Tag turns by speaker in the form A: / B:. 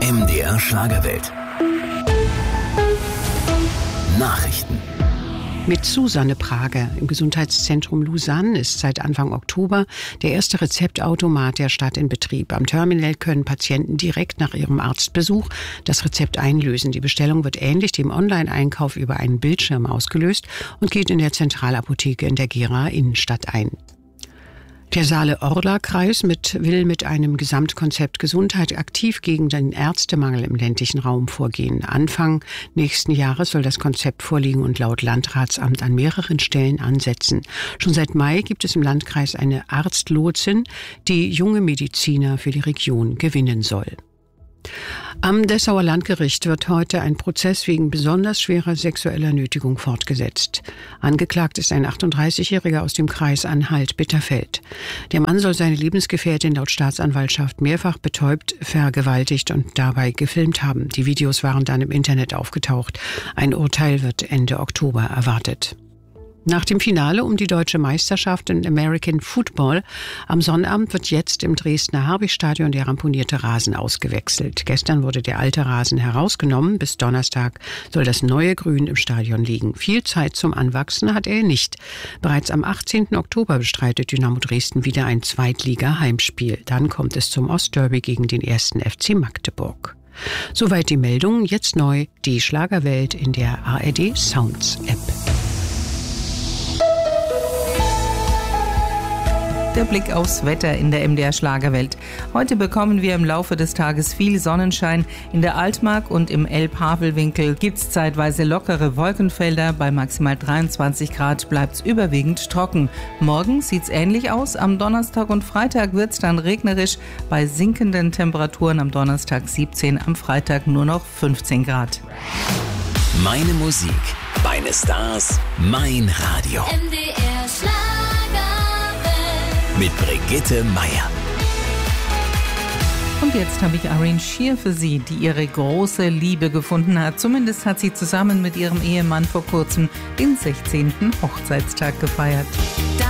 A: MDR Schlagerwelt. Nachrichten.
B: Mit Susanne Prager. Im Gesundheitszentrum Lausanne ist seit Anfang Oktober der erste Rezeptautomat der Stadt in Betrieb. Am Terminal können Patienten direkt nach ihrem Arztbesuch das Rezept einlösen. Die Bestellung wird ähnlich dem Online-Einkauf über einen Bildschirm ausgelöst und geht in der Zentralapotheke in der Gera Innenstadt ein. Der Saale-Orla-Kreis will mit einem Gesamtkonzept Gesundheit aktiv gegen den Ärztemangel im ländlichen Raum vorgehen. Anfang nächsten Jahres soll das Konzept vorliegen und laut Landratsamt an mehreren Stellen ansetzen. Schon seit Mai gibt es im Landkreis eine Arztlotsin, die junge Mediziner für die Region gewinnen soll. Am Dessauer Landgericht wird heute ein Prozess wegen besonders schwerer sexueller Nötigung fortgesetzt. Angeklagt ist ein 38-Jähriger aus dem Kreis Anhalt-Bitterfeld. Der Mann soll seine Lebensgefährtin laut Staatsanwaltschaft mehrfach betäubt, vergewaltigt und dabei gefilmt haben. Die Videos waren dann im Internet aufgetaucht. Ein Urteil wird Ende Oktober erwartet. Nach dem Finale um die deutsche Meisterschaft in American Football am Sonnabend wird jetzt im Dresdner Harbich-Stadion der ramponierte Rasen ausgewechselt. Gestern wurde der alte Rasen herausgenommen. Bis Donnerstag soll das neue Grün im Stadion liegen. Viel Zeit zum Anwachsen hat er nicht. Bereits am 18. Oktober bestreitet Dynamo Dresden wieder ein Zweitliga-Heimspiel. Dann kommt es zum Ostderby gegen den 1. FC Magdeburg. Soweit die Meldungen. Jetzt neu die Schlagerwelt in der ARD Sounds App.
C: Der Blick aufs Wetter in der MDR Schlagerwelt. Heute bekommen wir im Laufe des Tages viel Sonnenschein. In der Altmark und im Elb-Havel-Winkel gibt es zeitweise lockere Wolkenfelder. Bei maximal 23 Grad bleibt es überwiegend trocken. Morgen sieht es ähnlich aus. Am Donnerstag und Freitag wird es dann regnerisch. Bei sinkenden Temperaturen am Donnerstag 17, am Freitag nur noch 15 Grad.
A: Meine Musik, meine Stars, mein Radio.
D: MDR Schlager.
A: Mit Brigitte Meier.
C: Und jetzt habe ich Irene Shear für Sie, die ihre große Liebe gefunden hat. Zumindest hat sie zusammen mit ihrem Ehemann vor kurzem den 16. Hochzeitstag gefeiert.